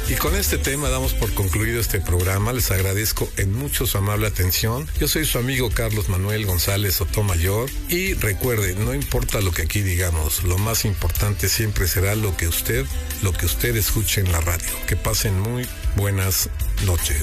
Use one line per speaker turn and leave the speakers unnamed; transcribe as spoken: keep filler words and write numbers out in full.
Y con este tema damos por concluido este programa. Les agradezco en mucho su amable atención. Yo soy su amigo Carlos Manuel González Sotomayor. Y recuerde, no importa lo que aquí digamos, lo más importante siempre será lo que usted, lo que usted escuche en la radio. Que pasen muy buenas noches.